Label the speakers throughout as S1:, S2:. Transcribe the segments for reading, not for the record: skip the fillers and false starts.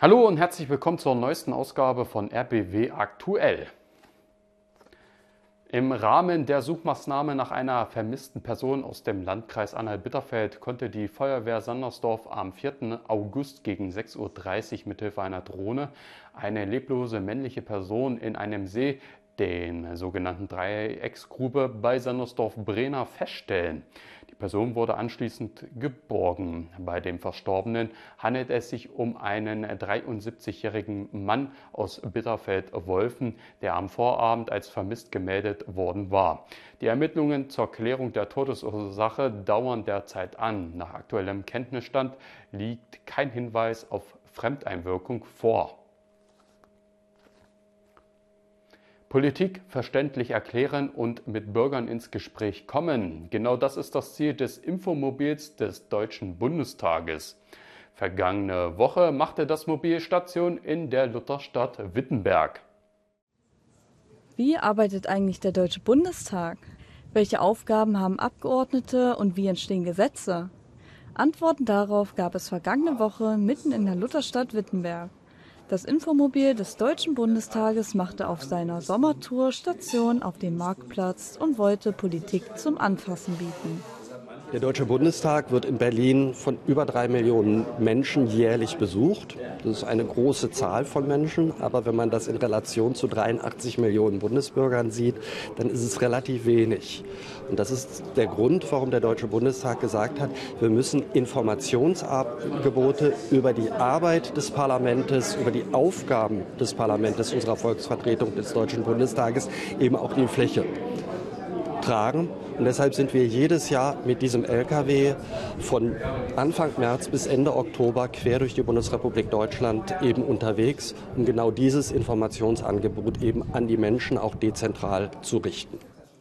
S1: Hallo und herzlich willkommen zur neuesten Ausgabe von RBW aktuell. Im Rahmen der Suchmaßnahme nach einer vermissten Person aus dem Landkreis Anhalt-Bitterfeld konnte die Feuerwehr Sandersdorf am 4. August gegen 6:30 Uhr mithilfe einer Drohne eine leblose männliche Person in einem See, den sogenannten Dreiecksgrube bei Sandersdorf-Brehna, feststellen. Die Person wurde anschließend geborgen. Bei dem Verstorbenen handelt es sich um einen 73-jährigen Mann aus Bitterfeld-Wolfen, der am Vorabend als vermisst gemeldet worden war. Die Ermittlungen zur Klärung der Todesursache dauern derzeit an. Nach aktuellem Kenntnisstand liegt kein Hinweis auf Fremdeinwirkung vor. Politik verständlich erklären und mit Bürgern ins Gespräch kommen. Genau das ist das Ziel des Infomobils des Deutschen Bundestages. Vergangene Woche machte das Mobil Station in der Lutherstadt Wittenberg.
S2: Wie arbeitet eigentlich der Deutsche Bundestag? Welche Aufgaben haben Abgeordnete und wie entstehen Gesetze? Antworten darauf gab es vergangene Woche mitten in der Lutherstadt Wittenberg. Das Infomobil des Deutschen Bundestages machte auf seiner Sommertour Station auf dem Marktplatz und wollte Politik zum Anfassen bieten.
S3: Der Deutsche Bundestag wird in Berlin von über 3 Millionen Menschen jährlich besucht. Das ist eine große Zahl von Menschen, aber wenn man das in Relation zu 83 Millionen Bundesbürgern sieht, dann ist es relativ wenig. Und das ist der Grund, warum der Deutsche Bundestag gesagt hat, wir müssen Informationsangebote über die Arbeit des Parlaments, über die Aufgaben des Parlaments, unserer Volksvertretung des Deutschen Bundestages eben auch in die Fläche tragen. Und deshalb sind wir jedes Jahr mit diesem LKW von Anfang März bis Ende Oktober quer durch die Bundesrepublik Deutschland eben unterwegs, um genau dieses Informationsangebot eben an die Menschen auch dezentral zu richten.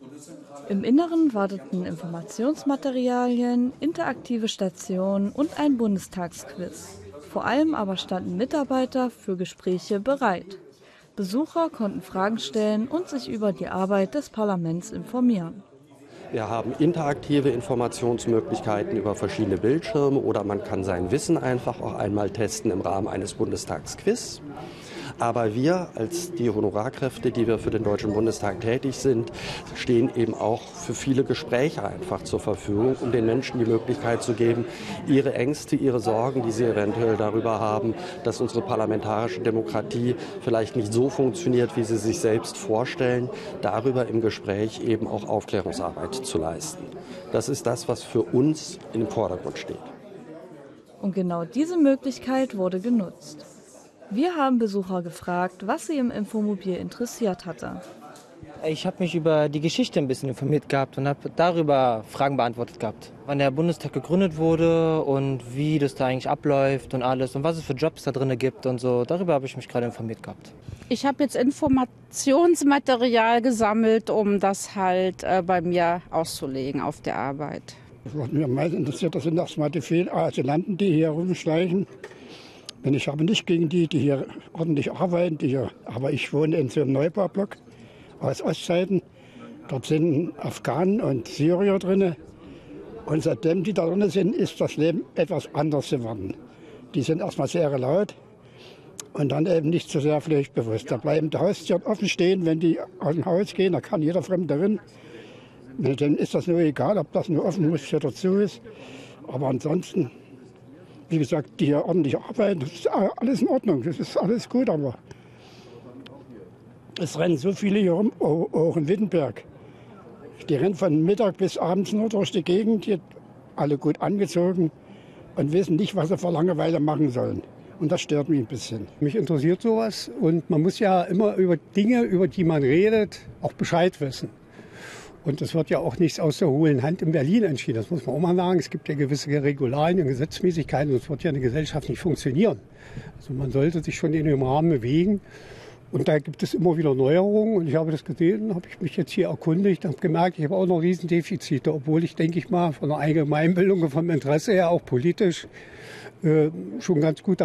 S2: Im Inneren warteten Informationsmaterialien, interaktive Stationen und ein Bundestagsquiz. Vor allem aber standen Mitarbeiter für Gespräche bereit. Besucher konnten Fragen stellen und sich über die Arbeit des Parlaments informieren.
S3: Wir haben interaktive Informationsmöglichkeiten über verschiedene Bildschirme oder man kann sein Wissen einfach auch einmal testen im Rahmen eines Bundestagsquiz. Aber wir als die Honorarkräfte, die wir für den Deutschen Bundestag tätig sind, stehen eben auch für viele Gespräche einfach zur Verfügung, um den Menschen die Möglichkeit zu geben, ihre Ängste, ihre Sorgen, die sie eventuell darüber haben, dass unsere parlamentarische Demokratie vielleicht nicht so funktioniert, wie sie sich selbst vorstellen, darüber im Gespräch eben auch Aufklärungsarbeit zu leisten. Das ist das, was für uns im Vordergrund steht.
S2: Und genau diese Möglichkeit wurde genutzt. Wir haben Besucher gefragt, was sie im Infomobil interessiert hatte.
S4: Ich habe mich über die Geschichte ein bisschen informiert gehabt und habe darüber Fragen beantwortet gehabt. Wann der Bundestag gegründet wurde und wie das da eigentlich abläuft und alles und was es für Jobs da drin gibt und so. Darüber habe ich mich gerade informiert gehabt.
S5: Ich habe jetzt Informationsmaterial gesammelt, um das halt bei mir auszulegen auf der Arbeit.
S6: Was mich am meisten interessiert, das sind erstmal die vielen Asylanten, die hier rumschleichen. Denn ich habe nicht gegen die hier ordentlich arbeiten, aber ich wohne in so einem Neubaublock aus Ostzeiten. Dort sind Afghanen und Syrier drin. Und seitdem die da drin sind, ist das Leben etwas anders geworden. Die sind erstmal sehr laut und dann eben nicht so sehr pflichtbewusst. Da bleiben die Haustüren offen stehen, wenn die aus dem Haus gehen, da kann jeder Fremde drin. Dann ist das nur egal, ob das nur offen muss oder zu ist. Aber ansonsten, wie gesagt, die hier ordentlich arbeiten, das ist alles in Ordnung, das ist alles gut, aber es rennen so viele hier rum, auch in Wittenberg. Die rennen von Mittag bis abends nur durch die Gegend, die alle gut angezogen und wissen nicht, was sie vor Langeweile machen sollen. Und das stört mich ein bisschen.
S7: Mich interessiert sowas und man muss ja immer über Dinge, über die man redet, auch Bescheid wissen. Und es wird ja auch nichts aus der hohlen Hand in Berlin entschieden. Das muss man auch mal sagen. Es gibt ja gewisse Regularien und Gesetzmäßigkeiten. Und es wird ja eine Gesellschaft nicht funktionieren. Also man sollte sich schon in dem Rahmen bewegen. Und da gibt es immer wieder Neuerungen. Und ich habe das gesehen, habe ich mich jetzt hier erkundigt und habe gemerkt, ich habe auch noch Riesendefizite. Obwohl ich, denke ich mal, von der Allgemeinbildung und vom Interesse her auch politisch schon ganz gut